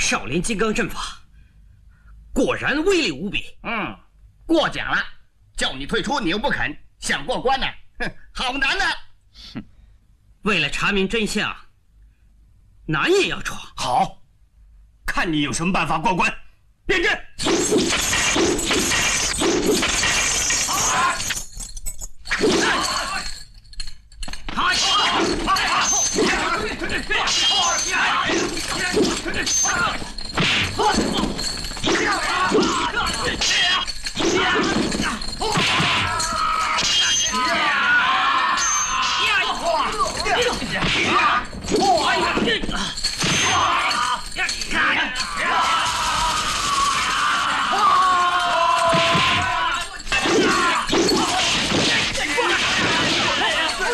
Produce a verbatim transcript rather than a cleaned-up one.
少林金刚阵法果然威力无比。 嗯，过奖了，叫你退出你又不肯，想过关呢？哼，好难呐！ 哼，为了查明真相，难也要闯。 好，看你有什么办法过关。变阵！ 好。